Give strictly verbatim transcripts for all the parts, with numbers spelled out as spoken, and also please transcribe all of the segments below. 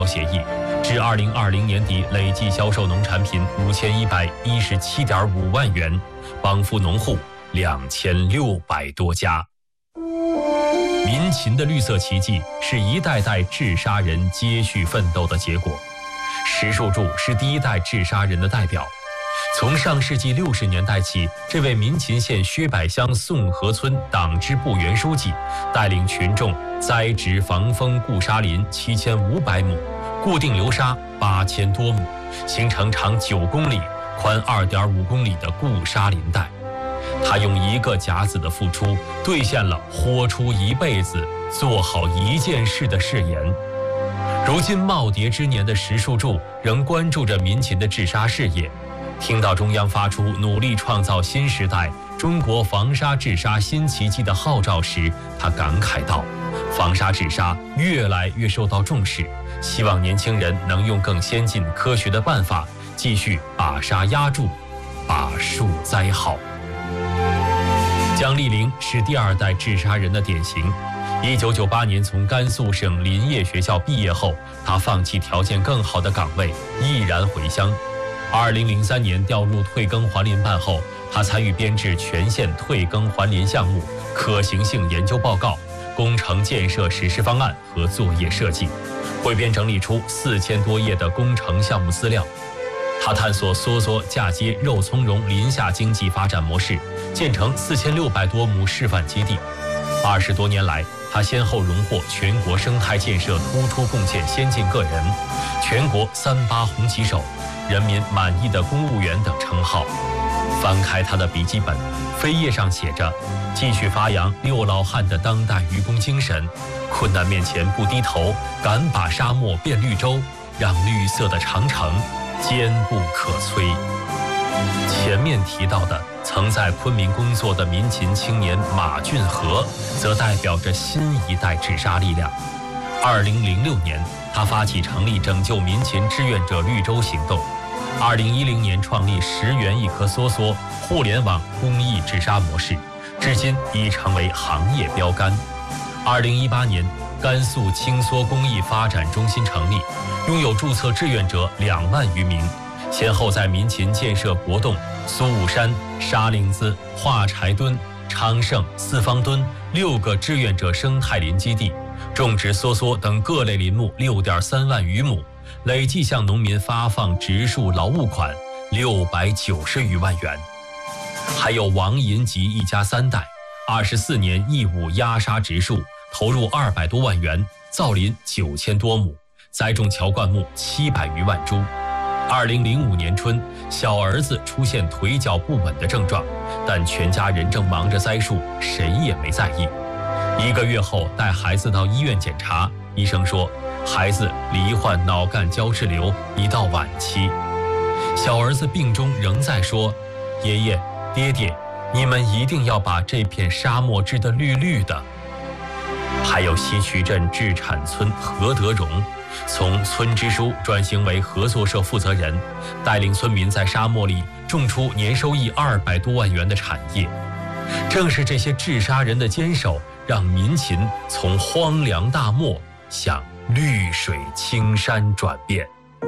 协议，至二零二零年底累计销售农产品五千一百一十七点五万元，帮扶农户两千六百多家。民勤的绿色奇迹是一代代治沙人接续奋斗的结果。石树柱是第一代治沙人的代表。从上世纪六十年代起，这位民勤县薛柏乡宋河村党支部原书记带领群众栽植防风固沙林七千五百亩，固定流沙八千多亩，形成长九公里、宽二点五公里的固沙林带。他用一个甲子的付出，兑现了豁出一辈子做好一件事的誓言。如今耄耋之年的石树柱仍关注着民勤的治沙事业。听到中央发出努力创造新时代中国防沙治沙新奇迹的号召时，他感慨道：防沙治沙越来越受到重视，希望年轻人能用更先进科学的办法，继续把沙压住，把树栽好。姜丽玲是第二代治沙人的典型。一九九八年从甘肃省林业学校毕业后，他放弃条件更好的岗位，毅然回乡。二零零三年调入退耕还林办后，他参与编制全县退耕还林项目可行性研究报告、工程建设实施方案和作业设计，汇编整理出四千多页的工程项目资料。他探索梭梭嫁接肉苁蓉林下经济发展模式，建成四千六百多亩示范基地。二十多年来，他先后荣获全国生态建设突出贡献先进个人、全国三八红旗手、人民满意的公务员等称号。翻开他的笔记本，扉页上写着：继续发扬六老汉的当代渔工精神，困难面前不低头，敢把沙漠变绿洲，让绿色的长城坚不可摧。前面提到的曾在昆明工作的民勤青年马俊和，则代表着新一代治沙力量。二零零六年，他发起成立拯救民勤志愿者绿洲行动。二零一零年创立十元一颗梭梭互联网公益治沙模式，至今已成为行业标杆。二零一八年，甘肃青梭公益发展中心成立，拥有注册志愿者两万余名，先后在民勤建设博洞、苏武山、沙岭子、化柴墩、昌盛、四方墩六个志愿者生态林基地，种植梭梭等各类林木六点三万余亩，累计向农民发放植树劳务款六百九十余万元。还有王银吉一家三代，二十四年义务压沙植树，投入二百多万元，造林九千多亩，栽种乔灌木七百余万株。二零零五年春，小儿子出现腿脚不稳的症状，但全家人正忙着栽树，谁也没在意。一个月后，带孩子到医院检查，医生说孩子罹患脑干胶质瘤，已到晚期。小儿子病中仍在说：爷爷、爹爹，你们一定要把这片沙漠织得绿绿的。还有西渠镇制产村何德荣，从村支书转型为合作社负责人，带领村民在沙漠里种出年收益二百多万元的产业。正是这些治沙人的坚守，让民勤从荒凉大漠向绿水青山转变。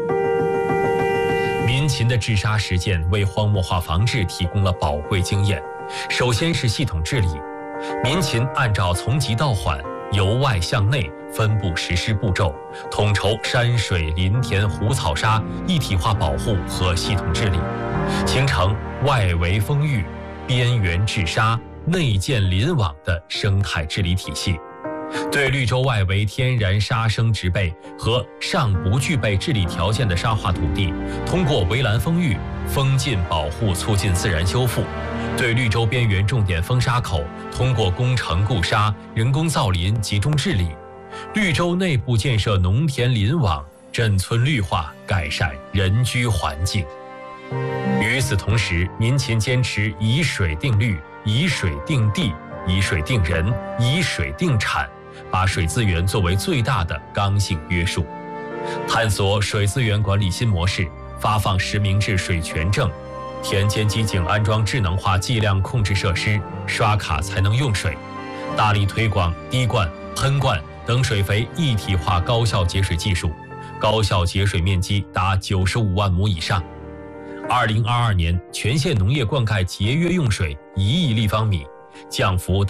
民勤的治沙实践为荒漠化防治提供了宝贵经验。首先是系统治理，民勤按照从急到缓、由外向内分步实施步骤，统筹山水林田湖草沙一体化保护和系统治理，形成外围封域、边缘治沙、内建林网的生态治理体系。对绿洲外围天然沙生植被和尚不具备治理条件的沙化土地，通过围栏封域、封禁保护促进自然修复；对绿洲边缘重点封沙口，通过工程固沙、人工造林集中治理；绿洲内部建设农田林网，镇村绿化，改善人居环境。与此同时，民勤坚持以水定绿、以水定地、以水定人、以水定产，把水资源作为最大的刚性约束，探索水资源管理新模式，发放实名制水权证，田间机井安装智能化计量控制设施，刷卡才能用水，大力推广滴灌、喷灌等水肥一体化高效节水技术， 高效节水面积达九十五万亩以上。二零二二年全县农业灌溉节约用水一亿立方米，降幅